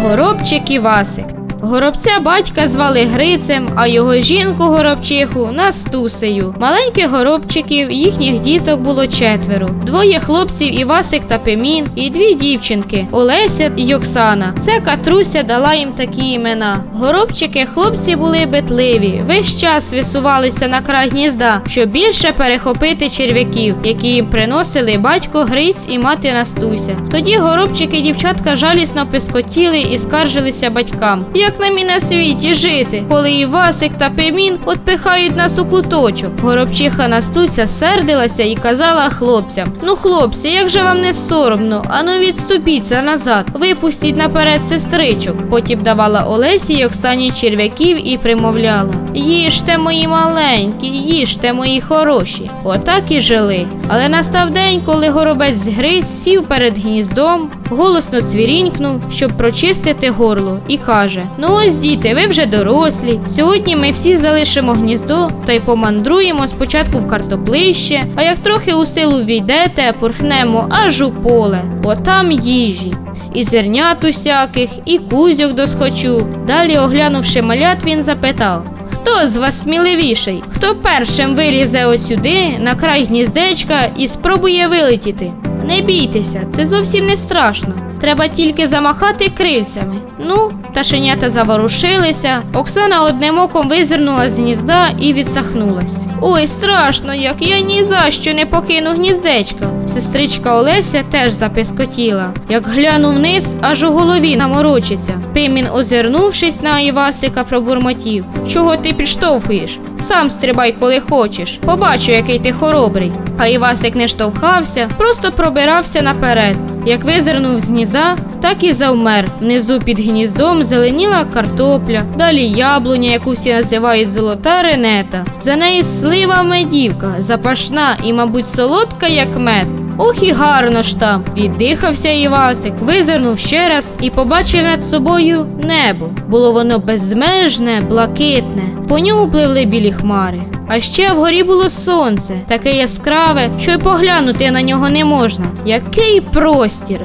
Горобчик Івасик. Горобця батька звали Грицем, а його жінку-горобчиху Настусею. Маленьких горобчиків, їхніх діток було 4. 2 хлопців Івасик та Пимін і 2 дівчинки Олеся і Оксана. Це Катруся дала їм такі імена. Горобчики-хлопці були битливі, весь час висувалися на край гнізда, щоб більше перехопити черв'яків, які їм приносили батько Гриць і мати Настуся. Тоді горобчики-дівчатка жалісно пискотіли і скаржилися батькам. Як нам і на світі жити, коли Івасик та Пимін отпихають нас у куточок? Горобчиха Настуся сердилася і казала хлопцям: «Ну, хлопці, як же вам не соромно? Ану відступіться назад, випустіть наперед сестричок». Потім давала Олесі й Оксані черв'яків і примовляла: «Їжте, мої маленькі, їжте, мої хороші». Отак і жили. Але настав день, коли горобець Гриць сів перед гніздом, голосно цвірінькнув, щоб прочистити горло, і каже: «Ну ось, діти, ви вже дорослі. Сьогодні ми всі залишимо гніздо та й помандруємо спочатку в картоплище, а як трохи у силу війдете, порхнемо аж у поле. Отам їжі. І зернят усяких, і кузьок досхочу». Далі, оглянувши малят, він запитав: «Хто з вас сміливіший? Хто першим вилізе ось сюди, на край гніздечка, і спробує вилетіти? Не бійтеся, це зовсім не страшно. Треба тільки замахати крильцями». Ну, пташенята заворушилися. Оксана одним оком визирнула з гнізда і відсахнулась. «Ой, страшно як, я ні за що не покину гніздечка». Сестричка Олеся теж запискотіла. Як глянув вниз, аж у голові наморочиться. Пимін, озирнувшись на Івасика, пробурмотів: «Чого ти підштовхуєш? Сам стрибай, коли хочеш. Побачу, який ти хоробрий». А Івасик не штовхався, просто пробирався наперед. Як визирнув з гнізда, так і завмер. Внизу під гніздом зеленіла картопля, далі яблуня, яку всі називають золота ренета. За нею слива медівка, запашна і, мабуть, солодка, як мед. Ох і гарно ж там! Віддихався Івасик, визирнув ще раз і побачив над собою небо. Було воно безмежне, блакитне. По ньому пливли білі хмари. А ще вгорі було сонце, таке яскраве, що й поглянути на нього не можна. Який простір!